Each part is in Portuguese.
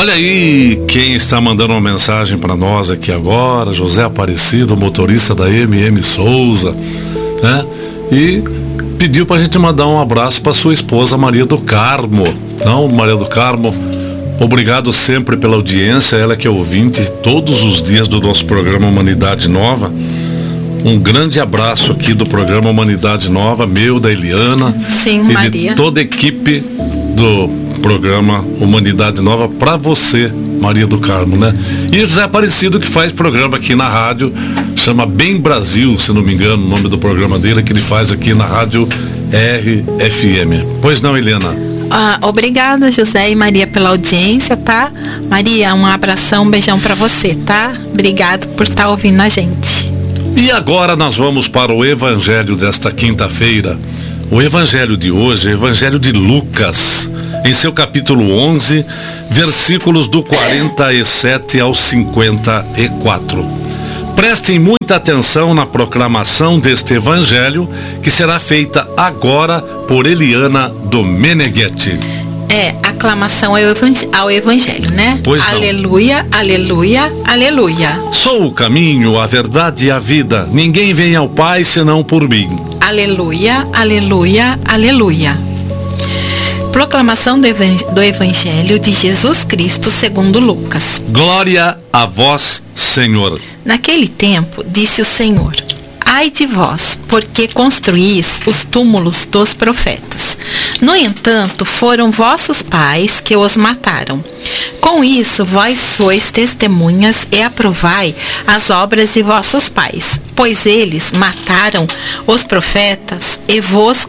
Olha aí quem está mandando uma mensagem para nós aqui agora, José Aparecido, motorista da MM Souza, né? E pediu para a gente mandar um abraço para sua esposa Maria do Carmo. Então, Maria do Carmo, obrigado sempre pela audiência, ela que é ouvinte todos os dias do nosso programa Humanidade Nova. Um grande abraço aqui do programa Humanidade Nova, meu, da Eliana. Sim, e Maria. de toda a equipe do programa Humanidade Nova para você, Maria do Carmo, né? E o José Aparecido, que faz programa aqui na rádio, chama Bem Brasil, se não me engano, o nome do programa dele, que ele faz aqui na rádio RFM. Pois não, Eliana? Obrigada, José e Maria, pela audiência, tá? Maria, um abração, um beijão para você, tá? Obrigado por estar ouvindo a gente. E agora nós vamos para o Evangelho desta quinta-feira. O Evangelho de hoje é o Evangelho de Lucas, em seu capítulo 11, versículos do 47 ao 54. Prestem muita atenção na proclamação deste Evangelho, que será feita agora por Eliana Domeneghetti. Aclamação ao Evangelho, né? Pois não. Aleluia, aleluia, aleluia. Sou o caminho, a verdade e a vida. Ninguém vem ao Pai senão por mim. Aleluia, aleluia, aleluia. Proclamação do Evangelho de Jesus Cristo segundo Lucas. Glória a vós, Senhor. Naquele tempo, disse o Senhor: Ai de vós, porque construís os túmulos dos profetas. No entanto, foram vossos pais que os mataram. Com isso, vós sois testemunhas e aprovai as obras de vossos pais, pois eles mataram os profetas e vós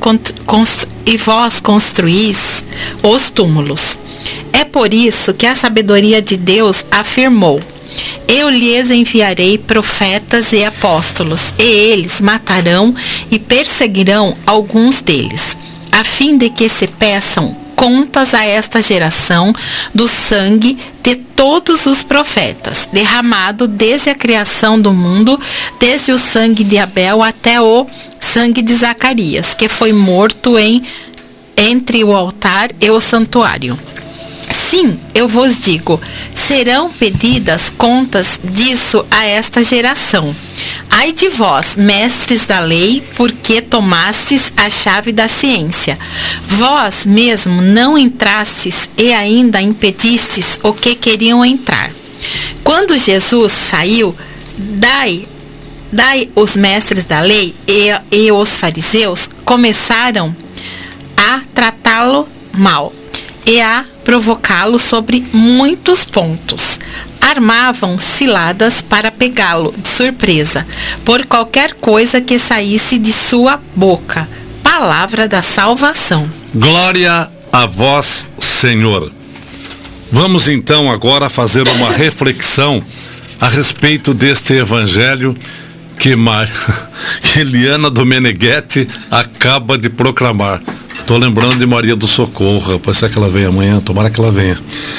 construís os túmulos. É por isso que a sabedoria de Deus afirmou: Eu lhes enviarei profetas e apóstolos, e eles matarão e perseguirão alguns deles, a fim de que se peçam contas a esta geração do sangue de todos os profetas, derramado desde a criação do mundo, desde o sangue de Abel até o sangue de Zacarias, que foi morto entre o altar e o santuário. Sim, eu vos digo, serão pedidas contas disso a esta geração. Ai de vós, mestres da lei, porque tomastes a chave da ciência. Vós mesmo não entrastes e ainda impedistes o que queriam entrar. Quando Jesus saiu, daí os mestres da lei e os fariseus começaram a tratá-lo mal e a provocá-lo sobre muitos pontos. Armavam ciladas para pegá-lo de surpresa por qualquer coisa que saísse de sua boca. Palavra da salvação. Glória a vós, Senhor. Vamos então agora fazer uma reflexão a respeito deste Evangelho que Eliana Domeneghetti acaba de proclamar. Estou lembrando de Maria do Socorro. Pode ser que ela venha amanhã, tomara que ela venha.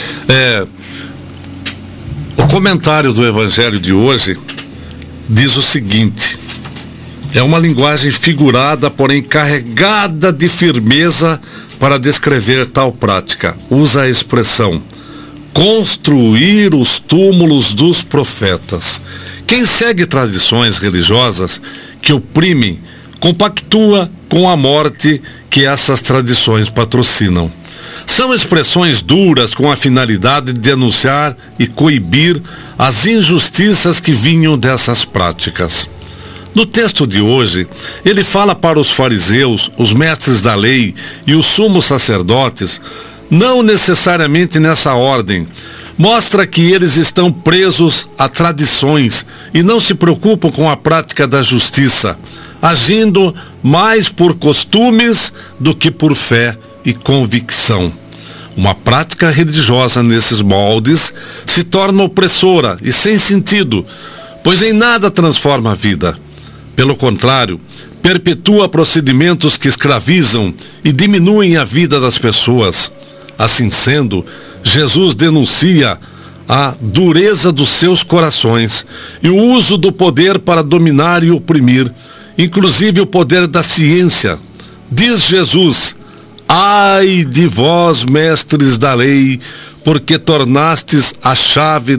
O comentário do Evangelho de hoje diz o seguinte: é uma linguagem figurada, porém carregada de firmeza para descrever tal prática. Usa a expressão construir os túmulos dos profetas. Quem segue tradições religiosas que oprimem, compactua com a morte que essas tradições patrocinam. São expressões duras com a finalidade de denunciar e coibir as injustiças que vinham dessas práticas. No texto de hoje, ele fala para os fariseus, os mestres da lei e os sumos sacerdotes, não necessariamente nessa ordem. Mostra que eles estão presos a tradições e não se preocupam com a prática da justiça, agindo mais por costumes do que por fé e convicção. Uma prática religiosa nesses moldes se torna opressora e sem sentido, pois em nada transforma a vida. Pelo contrário, perpetua procedimentos que escravizam e diminuem a vida das pessoas. Assim sendo, Jesus denuncia a dureza dos seus corações e o uso do poder para dominar e oprimir, inclusive o poder da ciência. Diz Jesus: ai de vós, mestres da lei, porque tomastes a chave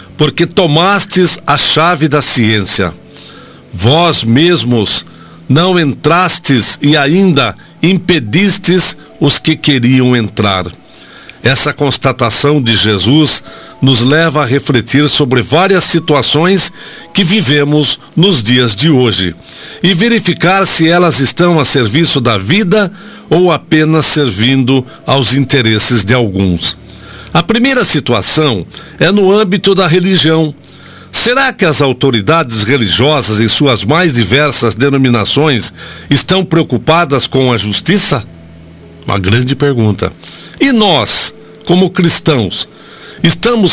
da ciência. Vós mesmos não entrastes e ainda impedistes os que queriam entrar. Essa constatação de Jesus nos leva a refletir sobre várias situações que vivemos nos dias de hoje e verificar se elas estão a serviço da vida ou apenas servindo aos interesses de alguns. A primeira situação é no âmbito da religião. Será que as autoridades religiosas, em suas mais diversas denominações, estão preocupadas com a justiça? Uma grande pergunta. E nós, como cristãos, estamos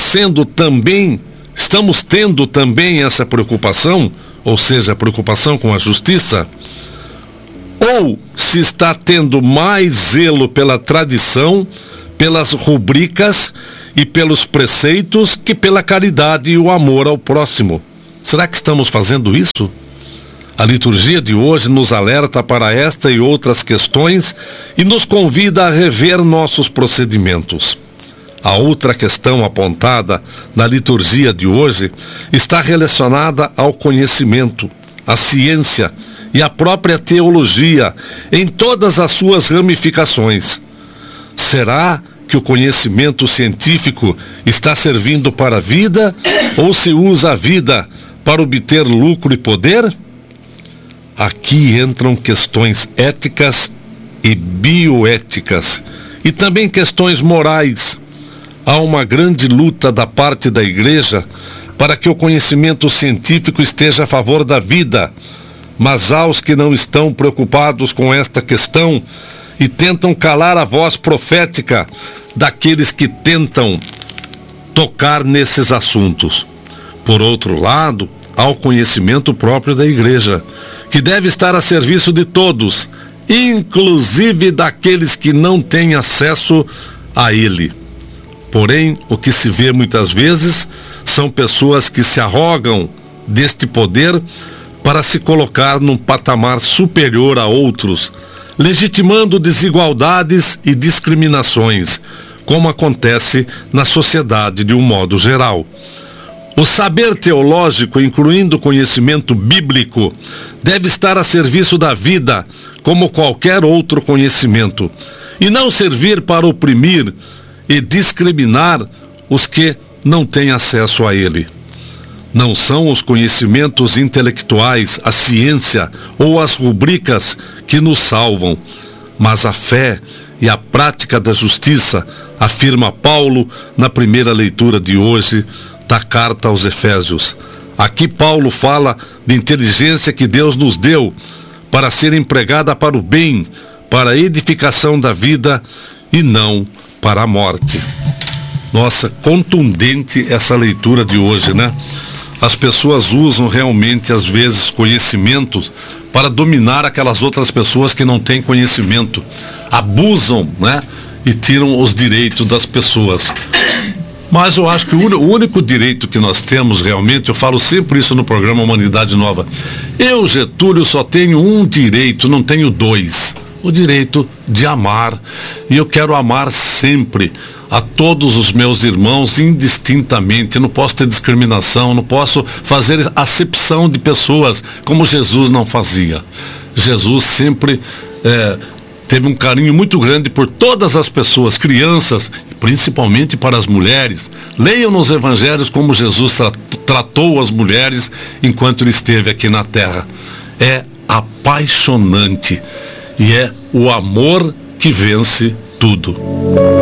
tendo também essa preocupação, ou seja, a preocupação com a justiça? Ou se está tendo mais zelo pela tradição, pelas rubricas e pelos preceitos que pela caridade e o amor ao próximo? Será que estamos fazendo isso? A liturgia de hoje nos alerta para esta e outras questões e nos convida a rever nossos procedimentos. A outra questão apontada na liturgia de hoje está relacionada ao conhecimento, à ciência e à própria teologia em todas as suas ramificações. Será que o conhecimento científico está servindo para a vida ou se usa a vida para obter lucro e poder? Aqui entram questões éticas e bioéticas e também questões morais. Há uma grande luta da parte da Igreja para que o conhecimento científico esteja a favor da vida, mas há os que não estão preocupados com esta questão e tentam calar a voz profética daqueles que tentam tocar nesses assuntos. Por outro lado, há o conhecimento próprio da Igreja, que deve estar a serviço de todos, inclusive daqueles que não têm acesso a ele. Porém, o que se vê muitas vezes são pessoas que se arrogam deste poder para se colocar num patamar superior a outros, legitimando desigualdades e discriminações, como acontece na sociedade de um modo geral. O saber teológico, incluindo o conhecimento bíblico, deve estar a serviço da vida, como qualquer outro conhecimento, e não servir para oprimir e discriminar os que não têm acesso a ele. Não são os conhecimentos intelectuais, a ciência ou as rubricas que nos salvam, mas a fé e a prática da justiça, afirma Paulo na primeira leitura de hoje da carta aos Efésios. Aqui Paulo fala de inteligência que Deus nos deu para ser empregada para o bem, para a edificação da vida e não para a morte. Nossa, contundente essa leitura de hoje, né? As pessoas usam realmente, às vezes, conhecimentos para dominar aquelas outras pessoas que não têm conhecimento. Abusam, né? E tiram os direitos das pessoas. Mas eu acho que o único direito que nós temos realmente, eu falo sempre isso no programa Humanidade Nova, eu, Getúlio, só tenho um direito, não tenho dois. O direito de amar. E eu quero amar sempre a todos os meus irmãos indistintamente. Não posso ter discriminação, não posso fazer acepção de pessoas como Jesus não fazia. Jesus sempre teve um carinho muito grande por todas as pessoas, crianças, principalmente para as mulheres. Leiam nos evangelhos como Jesus tratou as mulheres enquanto ele esteve aqui na terra. É apaixonante e é o amor que vence tudo.